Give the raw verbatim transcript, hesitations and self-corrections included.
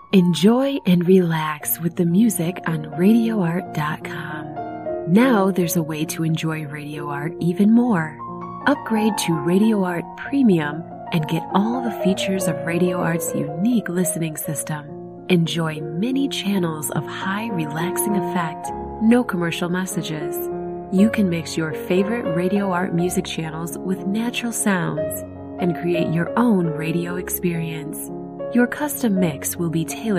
Enjoy and relax with the music on radio art dot com. Now there's a way to enjoy Radio Art even more. Upgrade to Radio Art Premium and get all the features of Radio Art's unique listening system. Enjoy many channels of high relaxing effect, no commercial messages. You can mix your favorite Radio Art music channels with natural sounds and create your own radio experience. Your custom mix will be tailored